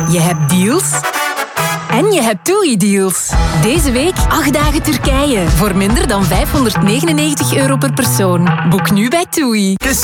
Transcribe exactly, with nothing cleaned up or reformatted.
Je hebt deals en je hebt TUI-deals. Deze week acht dagen Turkije voor minder dan vijfhonderdnegenennegentig euro per persoon. Boek nu bij TUI.